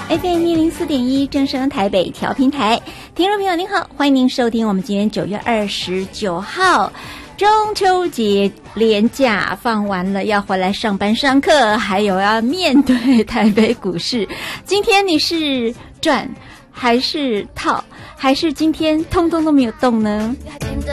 FM 104.1正声台北调频台，听众朋友您好，欢迎您收听我们今天9月29号中秋节连假放完了，要回来上班上课，还有要面对台北股市。今天你是赚还是套，还是今天通通都没有动呢？